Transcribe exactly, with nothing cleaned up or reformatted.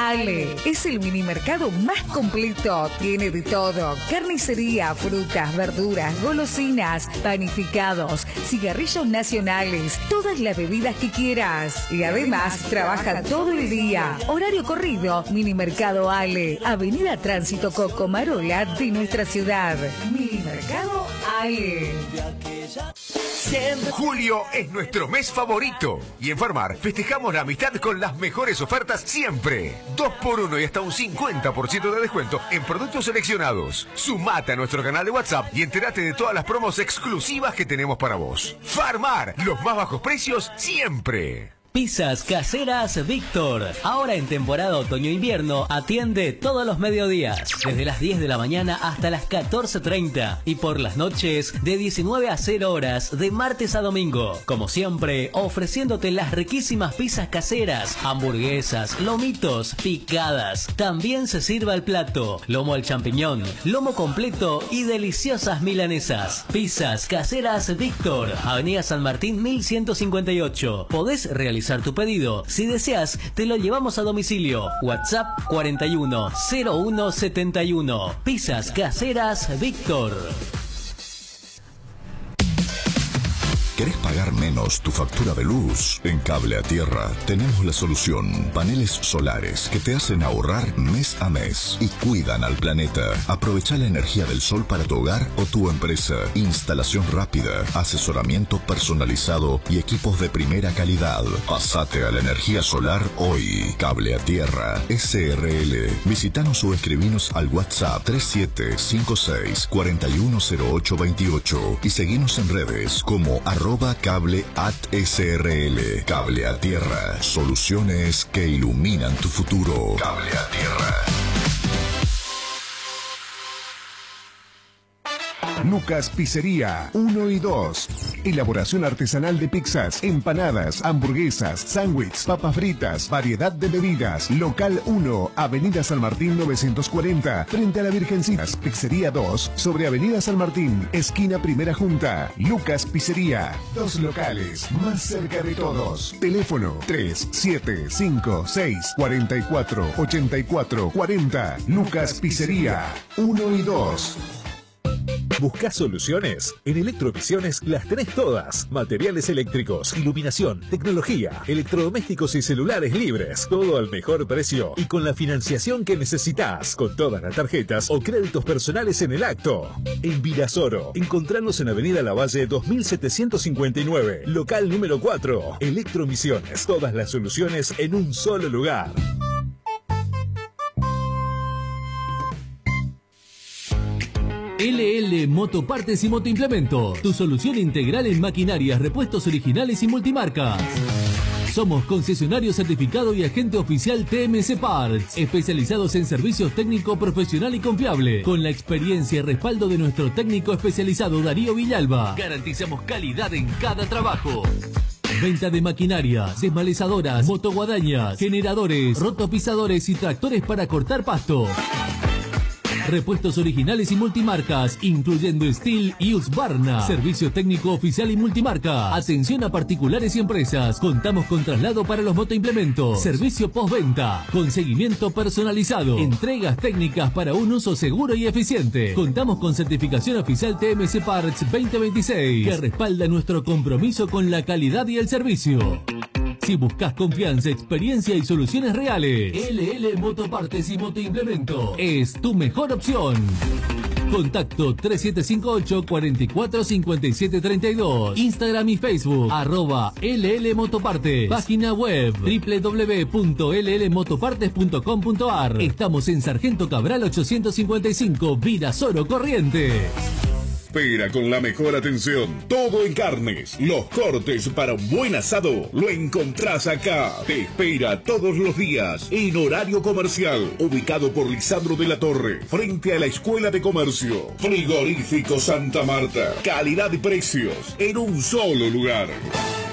Ale es el mini mercado más completo. Tiene de todo: carnicería, frutas, verduras, golosinas, panificados, cigarrillos nacionales, todas las bebidas que quieras. Y además trabaja todo el día. Horario corrido. Mini mercado Ale, Avenida Tránsito Cocomarola de nuestra ciudad. Mini mercado Ale. Julio es nuestro mes favorito y en Farmar festejamos la amistad con las mejores ofertas siempre. dos por uno y hasta un cincuenta por ciento de descuento en productos seleccionados. Sumate a nuestro canal de WhatsApp y entérate de todas las promos exclusivas que tenemos para vos. Farmar, los más bajos precios siempre. Pizzas Caseras Víctor. Ahora en temporada otoño-invierno atiende todos los mediodías, desde las diez de la mañana hasta las catorce treinta y por las noches de diecinueve a cero horas de martes a domingo. Como siempre, ofreciéndote las riquísimas pizzas caseras, hamburguesas, lomitos, picadas. También se sirve al plato, lomo al champiñón, lomo completo y deliciosas milanesas. Pizzas Caseras Víctor, Avenida San Martín mil ciento cincuenta y ocho. Podés realizar tu pedido. Si deseas, te lo llevamos a domicilio. WhatsApp cuarenta y uno cero uno setenta y uno. Pizzas Caseras Víctor. ¿Querés pagar menos tu factura de luz? En Cable a Tierra tenemos la solución. Paneles solares que te hacen ahorrar mes a mes y cuidan al planeta. Aprovecha la energía del sol para tu hogar o tu empresa. Instalación rápida, asesoramiento personalizado y equipos de primera calidad. Pasate a la energía solar hoy. Cable a Tierra S R L. Visitanos o escribinos al WhatsApp tres siete cinco seis cuatro uno cero ocho dos ocho y seguinos en redes como arroba cable at srl. Cable a Tierra, soluciones que iluminan tu futuro. Cable a Tierra. Lucas Pizzería uno y dos. Elaboración artesanal de pizzas, empanadas, hamburguesas, sándwiches, papas fritas, variedad de bebidas. Local uno, Avenida San Martín novecientos cuarenta, frente a la Virgencitas. Pizzería dos, sobre Avenida San Martín, esquina Primera Junta. Lucas Pizzería, dos locales, más cerca de todos. Teléfono tres siete cinco seis cuatro cuatro ocho cuatro cuatro cero. Lucas Pizzería uno y dos. ¿Buscás soluciones? En Electrovisiones las tenés todas. Materiales eléctricos, iluminación, tecnología, electrodomésticos y celulares libres. Todo al mejor precio y con la financiación que necesitas. Con todas las tarjetas o créditos personales en el acto. En Virasoro, encontranos en Avenida Lavalle dos mil setecientos cincuenta y nueve, local número cuatro. Electromisiones, todas las soluciones en un solo lugar. L L Motopartes y Motoimplemento, tu solución integral en maquinarias, repuestos originales y multimarcas. Somos concesionario certificado y agente oficial T M C Parts, especializados en servicios técnico profesional y confiable. Con la experiencia y respaldo de nuestro técnico especializado Darío Villalba, garantizamos calidad en cada trabajo. Venta de maquinarias, desmalezadoras, motoguadañas, generadores, rotopisadores y tractores para cortar pasto. Repuestos originales y multimarcas, incluyendo Steel y Husqvarna. Servicio técnico oficial y multimarca. Atención a particulares y empresas. Contamos con traslado para los motoimplementos. Servicio postventa, con seguimiento personalizado. Entregas técnicas para un uso seguro y eficiente. Contamos con certificación oficial T M C Parts veinte veintiséis, que respalda nuestro compromiso con la calidad y el servicio. Si buscas confianza, experiencia y soluciones reales, L L Motopartes y Motoimplemento es tu mejor opción. Contacto tres siete cinco ocho cuatro cuatro cinco siete tres dos. Instagram y Facebook arroba L L Motopartes. Página web doble u doble u doble u punto l l motopartes punto com punto a r. Estamos en Sargento Cabral ochocientos cincuenta y cinco, Virasoro, Corrientes. Espera con la mejor atención. Todo en carnes. Los cortes para un buen asado lo encontrás acá. Te espera todos los días en horario comercial. Ubicado por Lisandro de la Torre, frente a la Escuela de Comercio. Frigorífico Santa Marta. Calidad y precios en un solo lugar.